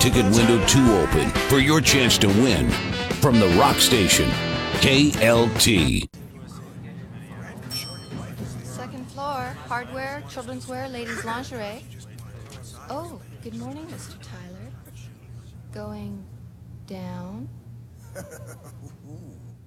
ticket window 2 open for your chance to win from the Rock Station, KLT. Second floor, hardware, children's wear, ladies' lingerie. Oh, good morning, Mr. Tyler. Going down?